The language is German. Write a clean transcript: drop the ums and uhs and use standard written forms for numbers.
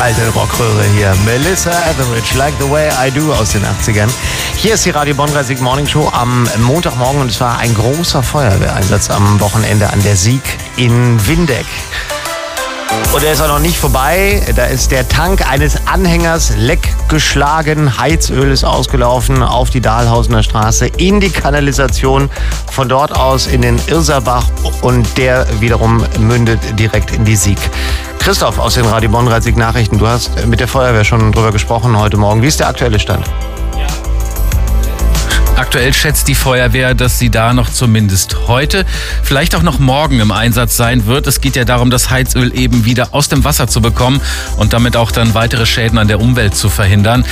alte Rockröhre hier. Melissa Etheridge, Like the Way I Do aus den 80ern. Hier ist die Radio Bonn 30 Morning Show am Montagmorgen und es war ein großer Feuerwehreinsatz am Wochenende an der Sieg in Windeck. Und er ist auch noch nicht vorbei. Da ist der Tank eines Anhängers leck geschlagen. Heizöl ist ausgelaufen auf die Dahlhausener Straße in die Kanalisation. Von dort aus in den Irserbach und der wiederum mündet direkt in die Sieg. Christoph aus den Radio Bonn 30 Nachrichten. Du hast mit der Feuerwehr schon drüber gesprochen heute Morgen. Wie ist der aktuelle Stand? Aktuell schätzt die Feuerwehr, dass sie da noch zumindest heute, vielleicht auch noch morgen im Einsatz sein wird. Es geht ja darum, das Heizöl eben wieder aus dem Wasser zu bekommen und damit auch dann weitere Schäden an der Umwelt zu verhindern.